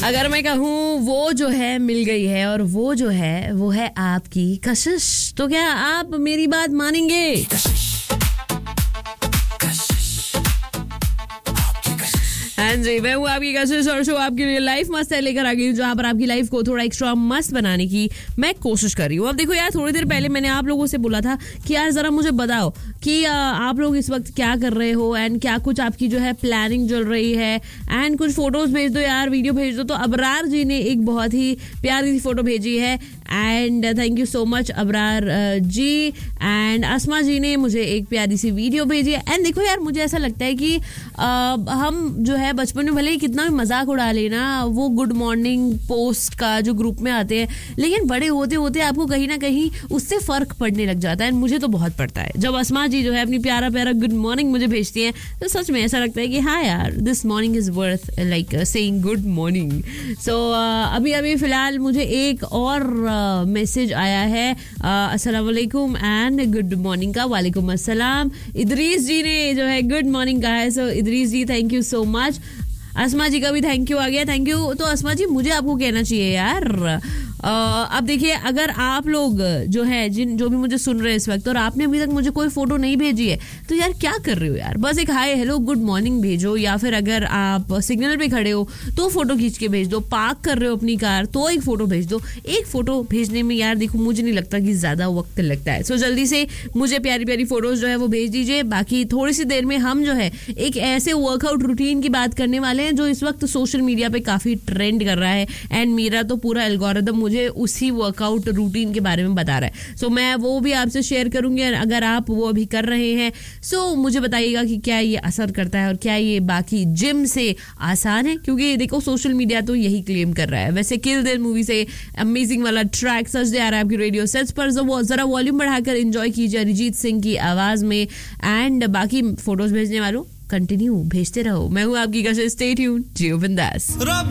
अगर मैं कहूँ वो जो है मिल गई है और वो जो है वो है आपकी कशिश, तो क्या आप मेरी बात मानेंगे? हाँ जी, मैं हूँ आपकी कशिश और शो आपके लिए लाइफ मस्त है लेकर आ गई हूँ, जहाँ पर आपकी लाइफ को थोड़ा एक्स्ट्रा मस्त बनाने की मैं कोशिश कर रही हूँ। अब देखो यार, थोड़ी देर पहले मैंने आप लोगों से बोला था कि यार जरा मुझे बताओ कि आप लोग इस वक्त क्या कर रहे हो एंड क्या कुछ आपकी जो है प्लानिंग चल रही है, एंड कुछ फोटोज भेज दो यार, वीडियो भेज दो। तो अबरार जी ने एक बहुत ही प्यारी सी फोटो भेजी है and thank you so much Abrar ji. And अस्मा जी ने मुझे एक प्यारी सी वीडियो भेजी है। एंड देखो यार, मुझे ऐसा लगता है कि हम जो है बचपन में भले ही कितना भी मजाक उड़ा लेना वो गुड मॉर्निंग पोस्ट का जो ग्रुप में आते हैं, लेकिन बड़े होते होते आपको कहीं ना कहीं उससे फर्क पड़ने लग जाता है। एंड मुझे तो बहुत पड़ता है जब अस्मा जी जो है अपनी प्यारा प्यारा गुड मॉर्निंग मुझे भेजती हैं, तो सच में ऐसा लगता है कि हाँ यार, this morning is worth like saying good morning. सो अभी अभी फिलहाल मुझे एक और मैसेज आया है, अस्सलाम वालेकुम एंड गुड मॉर्निंग का। वालेकुम अस्सलाम। इदरीस जी ने जो है गुड मॉर्निंग कहा है। सो इदरीस जी थैंक यू सो मच। अस्मा जी का भी थैंक यू आ गया, थैंक यू। तो अस्मा जी, मुझे आपको कहना चाहिए यार, अब देखिए, अगर आप लोग जो है जो भी मुझे सुन रहे हैं इस वक्त और आपने अभी तक मुझे कोई फोटो नहीं भेजी है, तो यार क्या कर रहे हो यार? बस एक हाय हेलो गुड मॉर्निंग भेजो, या फिर अगर आप सिग्नल पे खड़े हो तो फोटो खींच के भेज दो, पार्क कर रहे हो अपनी कार तो एक फोटो भेज दो। एक फोटो भेजने में यार देखो मुझे नहीं लगता कि ज्यादा वक्त लगता है। सो जल्दी से मुझे प्यारी प्यारी फोटोज जो है वो भेज दीजिए। बाकी थोड़ी सी देर में हम जो है एक ऐसे वर्कआउट रूटीन की बात करने वाले हैं जो इस वक्त सोशल मीडिया पे काफी ट्रेंड कर रहा है, एंड मेरा तो पूरा एल्गोरिदम मुझे उसी वर्कआउट रूटीन के बारे में बता रहा है। सो मैं वो भी आपसे शेयर करूंगी, अगर आप वो अभी कर रहे हैं सो मुझे बताइएगा कि क्या ये असर करता है और क्या ये बाकी जिम से आसान है, क्योंकि देखो सोशल मीडिया तो यही क्लेम कर रहा है। वैसे किल दिल मूवी से अमेजिंग वाला ट्रैक सच दे आ रहा है आपकी रेडियो सेट्स पर, जरा वॉल्यूम बढ़ाकर एंजॉय कीजिए अरिजीत सिंह की आवाज में। एंड बाकी फोटोज भेजने वालों कंटिन्यू भेजते रहो। मैं हूँ आपकी कशिश, स्टे ट्यून्ड, जियो बिंदास।